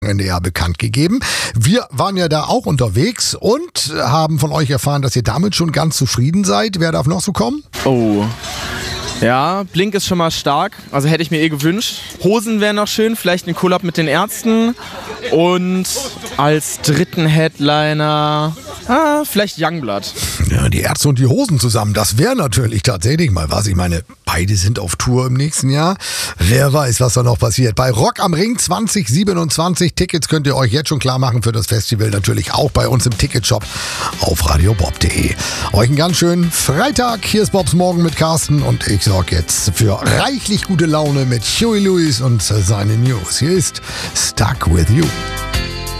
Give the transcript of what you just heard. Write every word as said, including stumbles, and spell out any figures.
Ende ja bekannt gegeben. Wir waren ja da auch unterwegs und haben von euch erfahren, dass ihr damit schon ganz zufrieden seid. Wer darf noch so kommen? Oh, ja, Blink ist schon mal stark, also hätte ich mir eh gewünscht. Hosen wären noch schön, vielleicht ein Collab mit den Ärzten und als dritten Headliner ah, vielleicht Youngblood. Ja, die Ärzte und die Hosen zusammen, das wäre natürlich tatsächlich mal was. Ich meine, beide sind auf Tour im nächsten Jahr. Wer weiß, was da noch passiert. Bei Rock am Ring zwanzig siebenundzwanzig Tickets könnt ihr euch jetzt schon klar machen für das Festival. Natürlich auch bei uns im Ticketshop auf radiobob punkt de. Euch einen ganz schönen Freitag. Hier ist Bobs Morgen mit Carsten und ich sorge jetzt für reichlich gute Laune mit Huey Lewis und seine News. Hier ist Stuck With You.